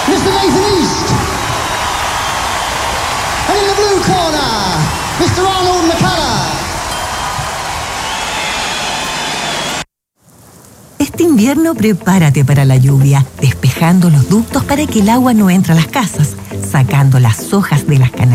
Mr. Nathan East. And in the blue corner, Mr. Arnold McCullough. Este invierno prepárate para la lluvia, despejando los ductos para que el agua no entre a las casas, sacando las hojas de las canales